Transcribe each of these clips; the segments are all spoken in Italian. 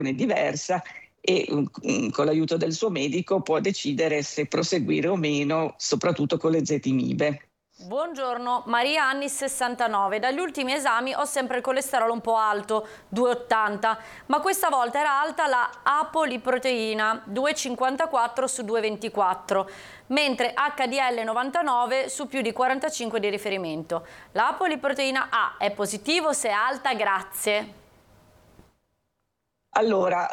diversa e con l'aiuto del suo medico può decidere se proseguire o meno, soprattutto con le ezetimibe. Buongiorno, Maria Anni 69. Dagli ultimi esami ho sempre il colesterolo un po' alto, 2,80, ma questa volta era alta la apoliproteina, 2,54 su 2,24, mentre HDL 99 su più di 45 di riferimento. La apoliproteina A è positivo se è alta? Grazie. Allora,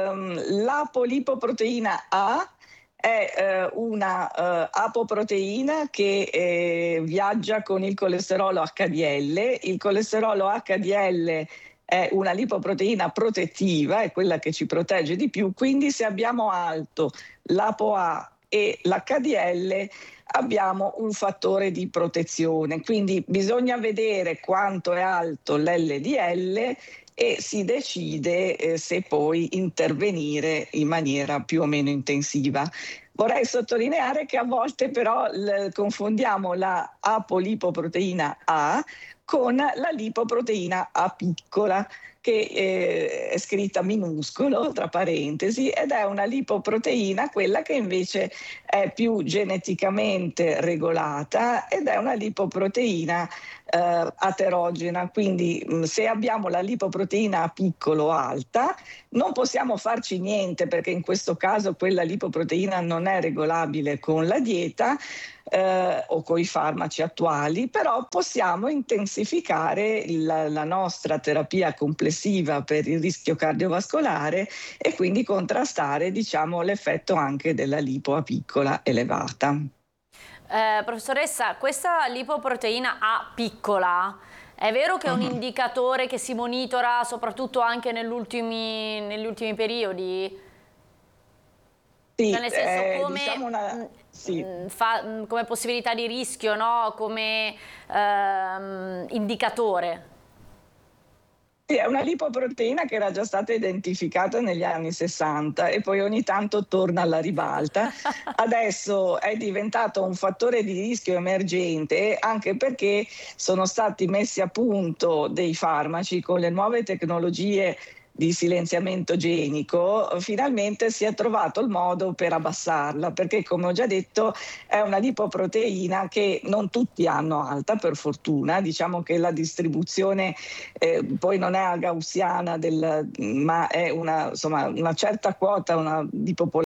l'apolipoproteina A è una apoproteina che viaggia con il colesterolo HDL. Il colesterolo HDL è una lipoproteina protettiva, è quella che ci protegge di più, quindi se abbiamo alto l'ApoA e l'HDL abbiamo un fattore di protezione, quindi bisogna vedere quanto è alto l'LDL e si decide se poi intervenire in maniera più o meno intensiva. Vorrei sottolineare che a volte però confondiamo la apolipoproteina A con la lipoproteina A piccola, che è scritta minuscolo, tra parentesi, ed è una lipoproteina, quella che invece è più geneticamente regolata ed è una lipoproteina aterogena, quindi se abbiamo la lipoproteina A piccolo alta non possiamo farci niente, perché in questo caso quella lipoproteina non è regolabile con la dieta o con i farmaci attuali, però possiamo intensificare la nostra terapia complessiva per il rischio cardiovascolare e quindi contrastare, diciamo, l'effetto anche della lipo A piccola elevata. Professoressa, questa lipoproteina A piccola, è vero che è un indicatore che si monitora soprattutto anche negli ultimi periodi? Sì, Cioè nel senso come, diciamo sì. come possibilità di rischio, no? Come indicatore? Sì, è una lipoproteina che era già stata identificata negli anni 60 e poi ogni tanto torna alla ribalta. Adesso è diventato un fattore di rischio emergente anche perché sono stati messi a punto dei farmaci con le nuove tecnologie di silenziamento genico. Finalmente si è trovato il modo per abbassarla, perché come ho già detto è una lipoproteina che non tutti hanno alta, per fortuna. Diciamo che la distribuzione poi non è gaussiana, ma è una certa quota di popolazione.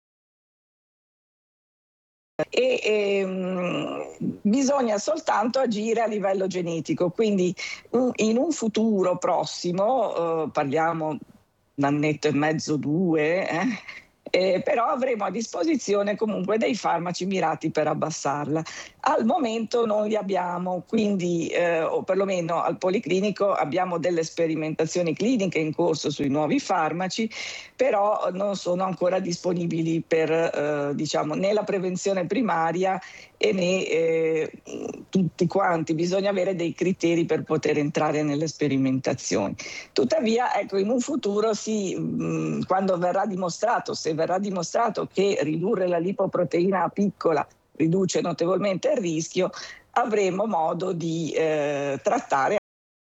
Bisogna soltanto agire a livello genetico, quindi in un futuro prossimo, parliamo un annetto e mezzo, due, però avremo a disposizione comunque dei farmaci mirati per abbassarla. Al momento non li abbiamo, quindi o perlomeno al Policlinico abbiamo delle sperimentazioni cliniche in corso sui nuovi farmaci, però non sono ancora disponibili per diciamo, né la prevenzione primaria e né tutti quanti. Bisogna avere dei criteri per poter entrare nelle sperimentazioni. Tuttavia, ecco, in un futuro quando verrà dimostrato, se verrà dimostrato che ridurre la lipoproteina piccola riduce notevolmente il rischio, avremo modo di trattare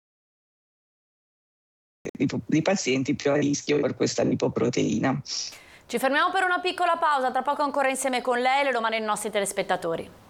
di pazienti più a rischio per questa lipoproteina. Ci fermiamo per una piccola pausa, tra poco ancora insieme con lei le domande dei nostri telespettatori.